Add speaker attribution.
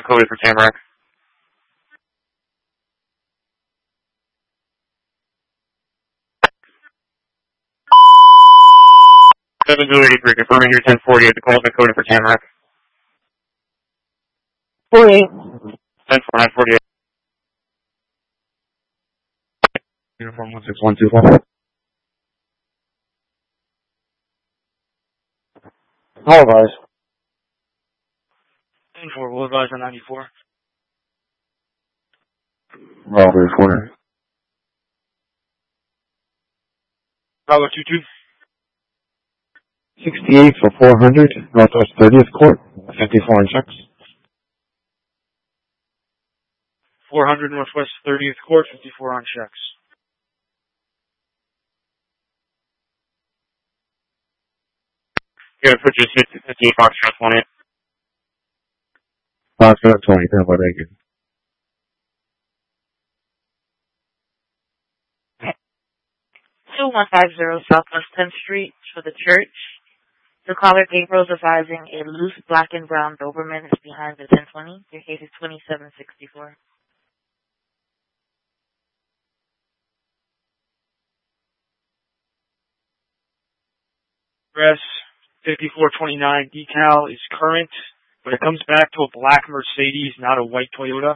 Speaker 1: coded for Tamarack. 7283, confirming your 1040 at the call coded for Tamarack.
Speaker 2: 48.
Speaker 1: 104948. Uniform 16124.
Speaker 2: All advise.
Speaker 1: 10-4, we'll advise on 94.
Speaker 2: Robbery corner.
Speaker 1: Bravo 22.
Speaker 2: 68 for 400, Northwest 30th Court, 54 on checks.
Speaker 1: 400 Northwest 30th Court, 54 on checks. Gonna put you 58 Foxtrot 20.
Speaker 2: Foxtrot 20, then what I get.
Speaker 3: 2150 Southwest 10th Street for the church. The caller Gabriel is advising a loose black and brown Doberman is behind the 1020. Your case is 2764.
Speaker 1: Press 5429 decal is current, but it comes back to a black Mercedes, not a white Toyota.